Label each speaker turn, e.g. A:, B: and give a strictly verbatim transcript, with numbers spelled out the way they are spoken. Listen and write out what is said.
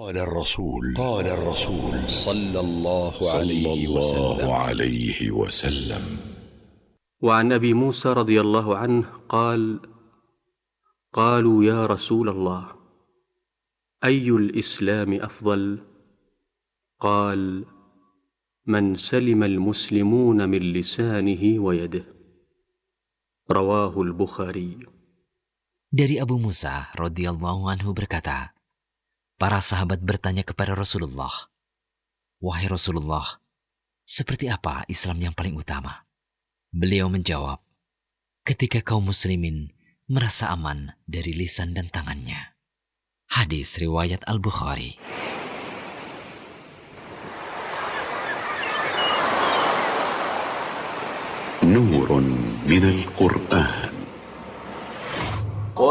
A: قال الرسول قال الرسول
B: صلى الله
A: عليه وسلم.
C: وعن أبي موسى رضي الله عنه قال: قالوا يا رسول الله أي الإسلام أفضل؟ قال: من سلم المسلمون من لسانه ويده. رواه البخاري.
D: Dari Abu Musa radhiyallahu anhu berkata, para sahabat bertanya kepada Rasulullah, "Wahai Rasulullah, seperti apa Islam yang paling utama?" Beliau menjawab, ketika kaum muslimin merasa aman dari lisan dan tangannya. Hadis riwayat Al-Bukhari.
A: نور من القرآن.